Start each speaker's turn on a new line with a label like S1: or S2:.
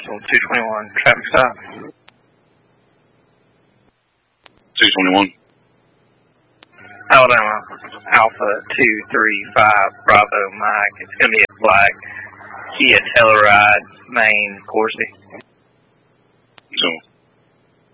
S1: Bristol 221, traffic stop.
S2: 221.
S1: Alabama, Alpha 235, Bravo Mike. It's going to be a black Kia Telluride, main Corsi.